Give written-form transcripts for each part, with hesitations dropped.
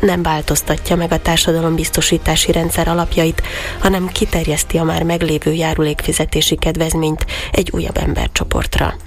nem változtatja meg a társadalombiztosítási rendszer alapjait, hanem kiterjeszti a már meglévő járulékfizetési kedvezményt egy újabb embercsoportra.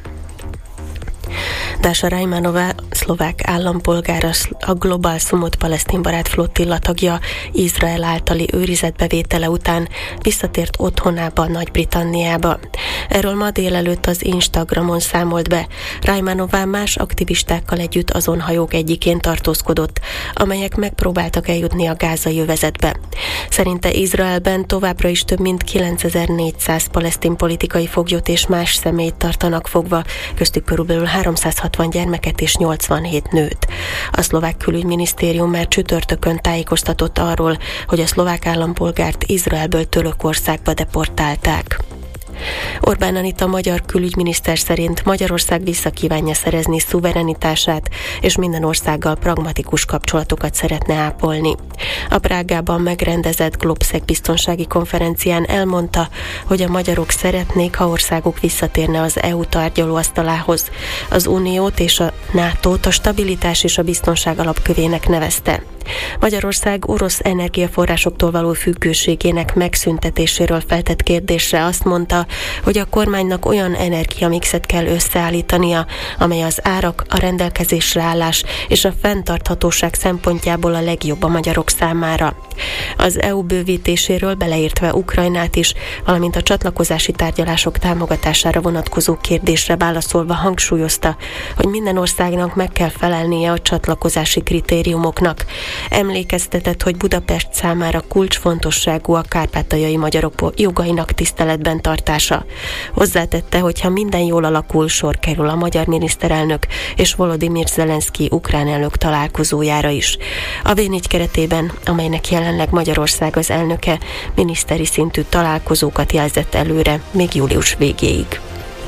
Dasha Rajmanová, szlovák állampolgára, a Global Sumot palesztinbarát flottilla tagja, Izrael általi őrizetbevétele után visszatért otthonába, Nagy-Britanniába. Erről ma délelőtt az Instagramon számolt be. Rajmanová más aktivistákkal együtt azon hajók egyikén tartózkodott, amelyek megpróbáltak eljutni a gázai övezetbe. Szerinte Izraelben továbbra is több mint 9400 palesztin politikai foglyot és más személyt tartanak fogva, köztük körülbelül 360 gyermeket és 87 nőt. A szlovák külügyminisztérium már csütörtökön tájékoztatott arról, hogy a szlovák állampolgárt Izraelből Törökországba deportálták. Orbán Anita magyar külügyminiszter szerint Magyarország visszakívánja szerezni szuverenitását, és minden országgal pragmatikus kapcsolatokat szeretne ápolni. A Prágában megrendezett Globsec biztonsági konferencián elmondta, hogy a magyarok szeretnék, ha országuk visszatérne az EU tárgyalóasztalához. Az Uniót és a NATO-t a stabilitás és a biztonság alapkövének nevezte. Magyarország orosz energiaforrásoktól való függőségének megszüntetéséről feltett kérdésre azt mondta, hogy a kormánynak olyan energiamixet kell összeállítania, amely az árak, a rendelkezésre állás és a fenntarthatóság szempontjából a legjobb a magyarok számára. Az EU bővítéséről, beleértve Ukrajnát is, valamint a csatlakozási tárgyalások támogatására vonatkozó kérdésre válaszolva hangsúlyozta, hogy minden országnak meg kell felelnie a csatlakozási kritériumoknak. Emlékeztetett, hogy Budapest számára kulcsfontosságú a kárpátaljai magyarok jogainak tiszteletben tartása. Hozzátette, hogy ha minden jól alakul, sor kerül a magyar miniszterelnök és Volodymyr Zelenszky ukrán elnök találkozójára is. A V4 keretében, amelynek jelenleg Magyarország az elnöke, miniszteri szintű találkozókat jelzett előre még július végéig.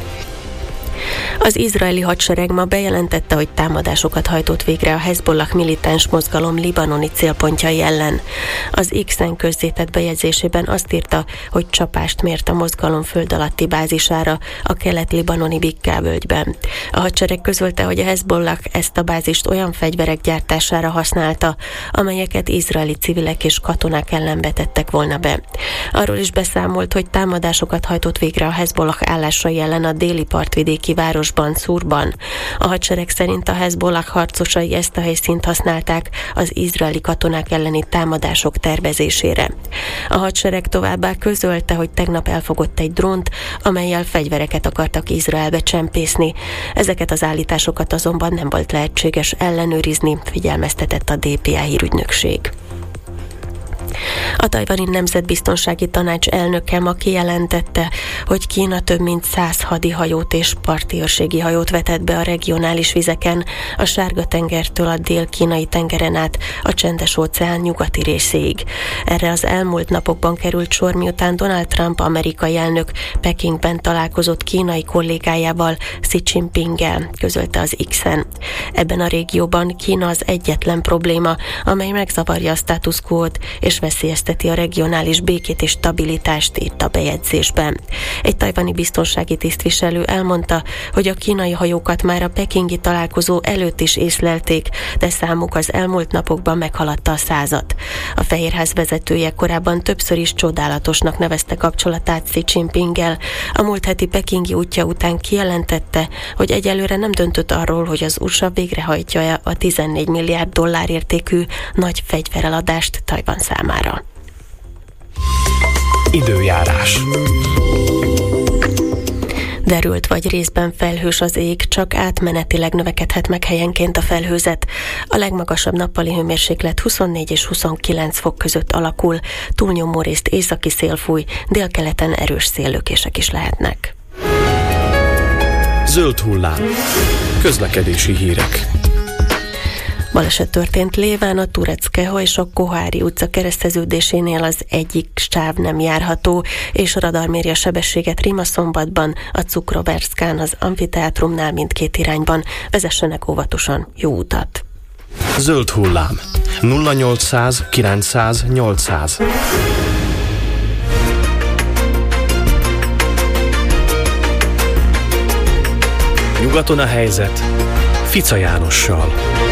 Az izraeli hadsereg ma bejelentette, hogy támadásokat hajtott végre a Hezbollah militáns mozgalom libanoni célpontjai ellen. Az X-en közzétett bejegyzésében azt írta, hogy csapást mért a mozgalom föld alatti bázisára a kelet-libanoni Bikká-völgyben. A hadsereg közölte, hogy a Hezbollah ezt a bázist olyan fegyverek gyártására használta, amelyeket izraeli civilek és katonák ellen vetettek volna be. Arról is beszámolt, hogy támadásokat hajtott végre a Hezbollah állásai ellen a déli partvidéki városban, Szurban. A hadsereg szerint a Hezbollah harcosai ezt a helyszínt használták az izraeli katonák elleni támadások tervezésére. A hadsereg továbbá közölte, hogy tegnap elfogott egy drónt, amellyel fegyvereket akartak Izraelbe csempészni. Ezeket az állításokat azonban nem volt lehetséges ellenőrizni, figyelmeztetett a DPA hírügynökség. A tajvani Nemzetbiztonsági Tanács elnöke ma kijelentette, hogy Kína több mint 100 hadihajót és parti őrségi hajót vetett be a regionális vizeken, a Sárga-tengertől a dél-kínai tengeren át a Csendes-óceán nyugati részéig. Erre az elmúlt napokban került sor, miután Donald Trump amerikai elnök Pekingben találkozott kínai kollégájával, Xi Jinpinggel, közölte az X-en. Ebben a régióban Kína az egyetlen probléma, amely megzavarja a status quót és veszélyezteti a regionális békét és stabilitást, írt a bejegyzésben. Egy tajvani biztonsági tisztviselő elmondta, hogy a kínai hajókat már a pekingi találkozó előtt is észlelték, de számuk az elmúlt napokban meghaladta a 100-at. A Fehérház vezetője korábban többször is csodálatosnak nevezte kapcsolatát Xi Jinpinggel. A múlt heti pekingi útja után kijelentette, hogy egyelőre nem döntött arról, hogy az USA végrehajtja a 14 milliárd dollár értékű nagy fegyvereladást Tajvan számára. Időjárás. Derült vagy részben felhős az ég, csak átmenetileg növekedhet meg helyenként a felhőzet. A legmagasabb nappali hőmérséklet 24 és 29 fok között alakul, túlnyomó részt északi szél fúj, délkeleten erős széllökések is lehetnek. Zöld hullám. Közlekedési hírek. Baleset történt Léván, a Tureckeho és a Kohári utca kereszteződésénél az egyik sáv nem járható, és a radar méri a sebességet Rimaszombatban, a Cukroverszkán, az amfiteátrumnál mindkét irányban. Vezessenek óvatosan, jó utat! Zöld hullám. 0800 900 800. Nyugaton a helyzet Fica Jánossal.